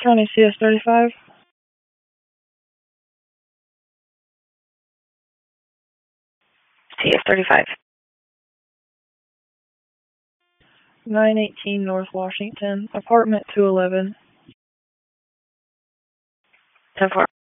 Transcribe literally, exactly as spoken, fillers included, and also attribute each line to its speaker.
Speaker 1: County C S thirty-five. C S thirty-five. nine eighteen North Washington, apartment two eleven. ten four.